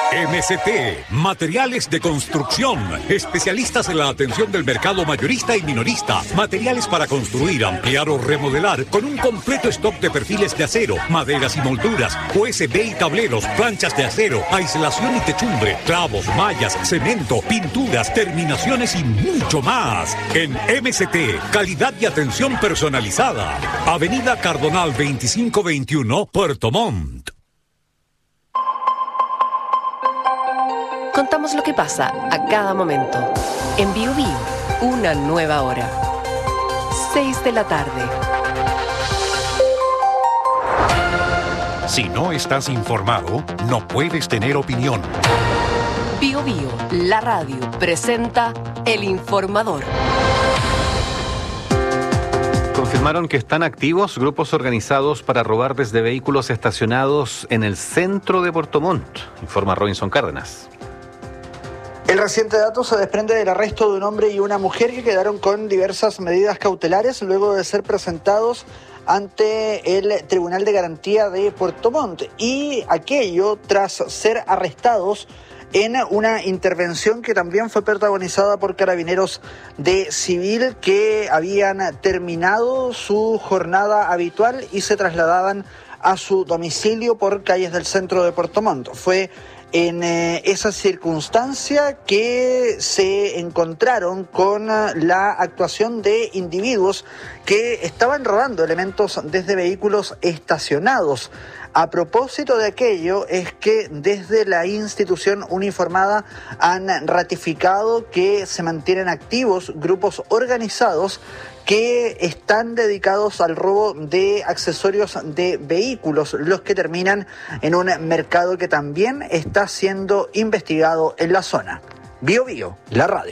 MCT, Materiales de Construcción, especialistas en la atención del mercado mayorista y minorista, materiales para construir, ampliar o remodelar, con un completo stock de perfiles de acero, maderas y molduras, USB y tableros, planchas de acero, aislación y techumbre, clavos, mallas, cemento, pinturas, terminaciones y mucho más. En MCT, calidad y atención personalizada. Avenida Cardonal 2521, Puerto Montt. Contamos lo que pasa a cada momento. En Bio Bio, una nueva hora. 6 de la tarde. Si no estás informado, no puedes tener opinión. Bio Bio, la radio, presenta El Informador. Confirmaron que están activos grupos organizados para robar desde vehículos estacionados en el centro de Puerto Montt, informa Robinson Cárdenas. El reciente dato se desprende del arresto de un hombre y una mujer que quedaron con diversas medidas cautelares luego de ser presentados ante el Tribunal de Garantía de Puerto Montt, y aquello tras ser arrestados en una intervención que también fue protagonizada por carabineros de civil que habían terminado su jornada habitual y se trasladaban a su domicilio por calles del centro de Puerto Montt. Fue en esa circunstancia que se encontraron con la actuación de individuos que estaban robando elementos desde vehículos estacionados. A propósito de aquello, es que desde la institución uniformada han ratificado que se mantienen activos grupos organizados que están dedicados al robo de accesorios de vehículos, los que terminan en un mercado que también está siendo investigado en la zona. Bio Bio, la radio.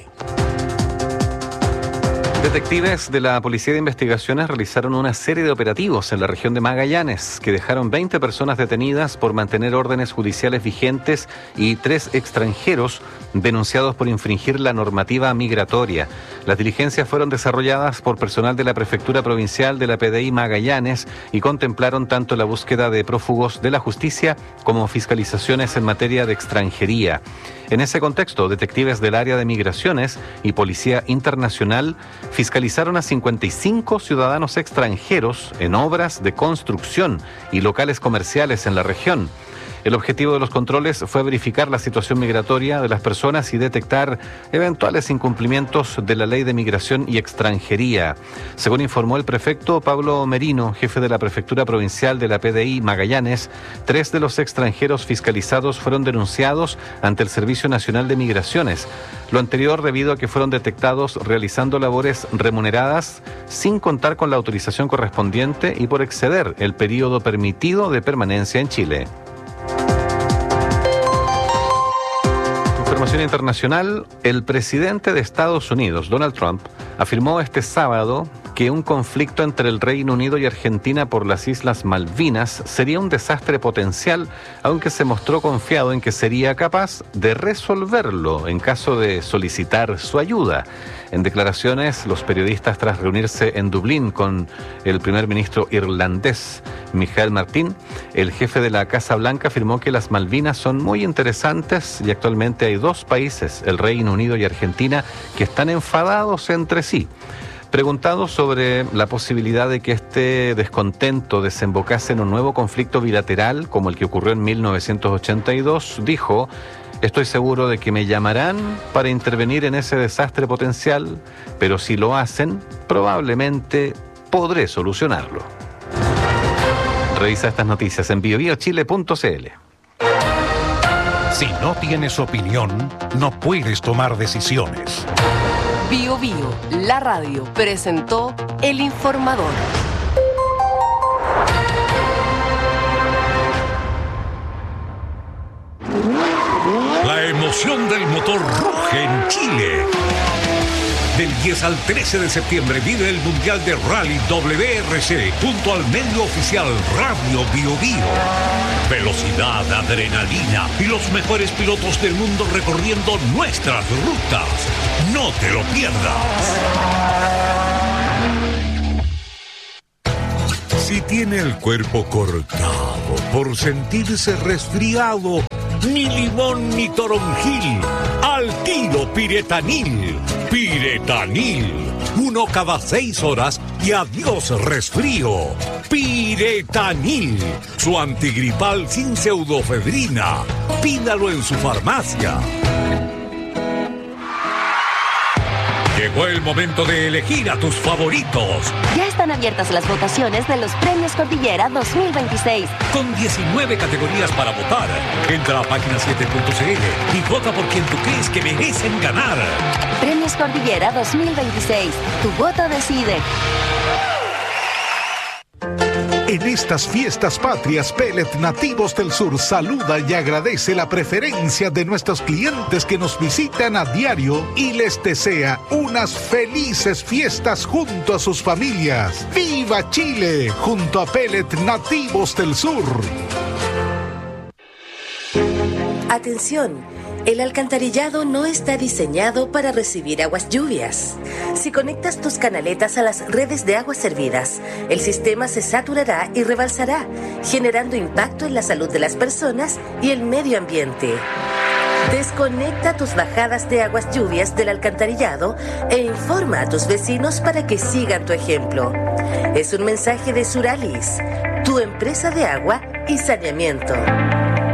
Detectives de la Policía de Investigaciones realizaron una serie de operativos en la región de Magallanes que dejaron 20 personas detenidas por mantener órdenes judiciales vigentes y 3 extranjeros denunciados por infringir la normativa migratoria. Las diligencias fueron desarrolladas por personal de la Prefectura Provincial de la PDI Magallanes y contemplaron tanto la búsqueda de prófugos de la justicia como fiscalizaciones en materia de extranjería. En ese contexto, detectives del área de migraciones y Policía Internacional fiscalizaron a 55 ciudadanos extranjeros en obras de construcción y locales comerciales en la región. El objetivo de los controles fue verificar la situación migratoria de las personas y detectar eventuales incumplimientos de la Ley de Migración y Extranjería. Según informó el prefecto Pablo Merino, jefe de la Prefectura Provincial de la PDI Magallanes, 3 de los extranjeros fiscalizados fueron denunciados ante el Servicio Nacional de Migraciones. Lo anterior debido a que fueron detectados realizando labores remuneradas sin contar con la autorización correspondiente y por exceder el periodo permitido de permanencia en Chile. Información internacional. El presidente de Estados Unidos, Donald Trump, afirmó este sábado que un conflicto entre el Reino Unido y Argentina por las Islas Malvinas sería un desastre potencial, aunque se mostró confiado en que sería capaz de resolverlo en caso de solicitar su ayuda. En declaraciones, los periodistas, tras reunirse en Dublín con el primer ministro irlandés, Michael Martin, el jefe de la Casa Blanca afirmó que las Malvinas son muy interesantes y actualmente hay 2 países, el Reino Unido y Argentina, que están enfadados entre sí. Preguntado sobre la posibilidad de que este descontento desembocase en un nuevo conflicto bilateral como el que ocurrió en 1982, dijo: "Estoy seguro de que me llamarán para intervenir en ese desastre potencial, pero si lo hacen, probablemente podré solucionarlo". Revisa estas noticias en biobiochile.cl. Si no tienes opinión, no puedes tomar decisiones. Bio Bio, la radio, presentó El Informador. La emoción del motor ruge en Chile. Del 10 al 13 de septiembre vive el Mundial de Rally WRC junto al medio oficial Radio Bio Bio. Velocidad, adrenalina y los mejores pilotos del mundo recorriendo nuestras rutas. No te lo pierdas. Si tiene el cuerpo cortado por sentirse resfriado, ni limón ni toronjil. Al tiro Piretanil. Piretanil. 1 cada 6 horas y adiós resfrío. Piretanil. Su antigripal sin pseudofedrina. Pídalo en su farmacia. Llegó el momento de elegir a tus favoritos. Ya están abiertas las votaciones de los Premios Cordillera 2026. Con 19 categorías para votar. Entra a página7.cl y vota por quien tú crees que merecen ganar. Premios Cordillera 2026. Tu voto decide. En estas fiestas patrias, Pellet Nativos del Sur saluda y agradece la preferencia de nuestros clientes que nos visitan a diario y les desea unas felices fiestas junto a sus familias. ¡Viva Chile! Junto a Pellet Nativos del Sur. Atención. El alcantarillado no está diseñado para recibir aguas lluvias. Si conectas tus canaletas a las redes de aguas servidas, el sistema se saturará y rebalsará, generando impacto en la salud de las personas y el medio ambiente. Desconecta tus bajadas de aguas lluvias del alcantarillado e informa a tus vecinos para que sigan tu ejemplo. Es un mensaje de Suralis, tu empresa de agua y saneamiento.